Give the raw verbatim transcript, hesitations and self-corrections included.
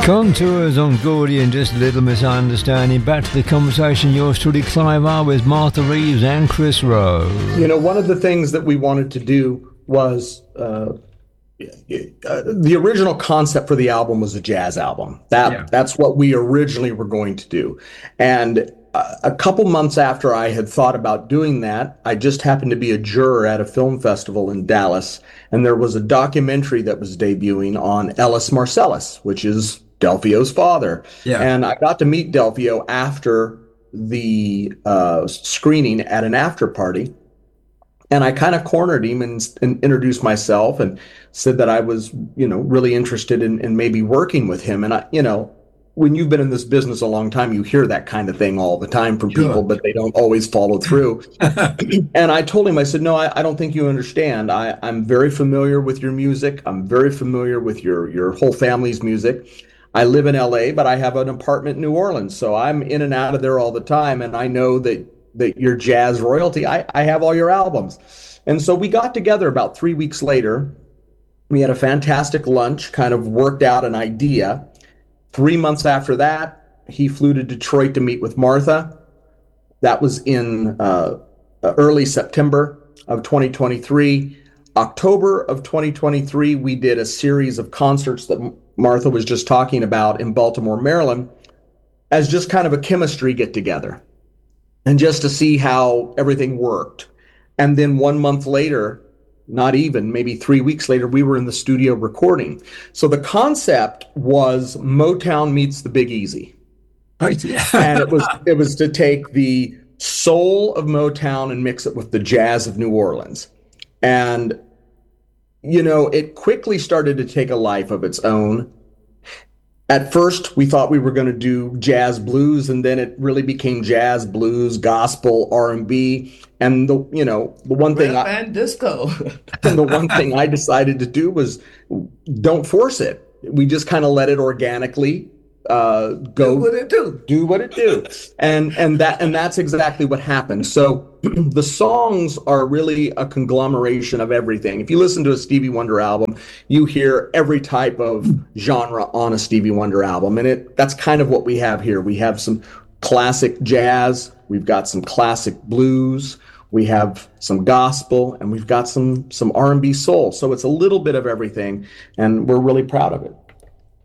Contours on Gordy and Just a Little Misunderstanding. Back to the conversation. Yours truly, Clive R, with Martha Reeves and Chris Rowe. You know, one of the things that we wanted to do was uh, uh, the original concept for the album was a jazz album. That yeah. That's what we originally were going to do. And uh, a couple months after I had thought about doing that, I just happened to be a juror at a film festival in Dallas, and there was a documentary that was debuting on Ellis Marsalis, which is Delfeayo's father. Yeah. And I got to meet Delfeayo after the uh, screening at an after party. And I kind of cornered him and, and introduced myself and said that I was, you know, really interested in, in maybe working with him. And I, you know, when you've been in this business a long time, you hear that kind of thing all the time from sure. people, but they don't always follow through. And I told him, I said, no, I, I don't think you understand. I, I'm very familiar with your music. I'm very familiar with your, your whole family's music. I live in L A, but I have an apartment in New Orleans. So I'm in and out of there all the time. And I know that, that you're jazz royalty. I, I have all your albums. And so we got together about three weeks later. We had a fantastic lunch, kind of worked out an idea. Three months after that, he flew to Detroit to meet with Martha. That was in uh, early September of twenty twenty-three. October of twenty twenty-three, we did a series of concerts that Martha was just talking about in Baltimore, Maryland, as just kind of a chemistry get-together and just to see how everything worked. And then one month later, not even, maybe three weeks later, we were in the studio recording. So the concept was Motown meets the Big Easy. Right. Yeah. And it was it was to take the soul of Motown and mix it with the jazz of New Orleans. And, you know, it quickly started to take a life of its own. At first, we thought we were going to do jazz blues, and then it really became jazz, blues, gospel, R and B. And the you know the one thing Rap I, and disco. and the one thing I decided to do was don't force it. We just kind of let it organically uh, go. Do what it do. Do what it do. And and that and that's exactly what happened. So the songs are really a conglomeration of everything. If you listen to a Stevie Wonder album, you hear every type of genre on a Stevie Wonder album, and it that's kind of what we have here. We have some classic jazz, we've got some classic blues, we have some gospel, and we've got some some R and B soul. So it's a little bit of everything, and we're really proud of it.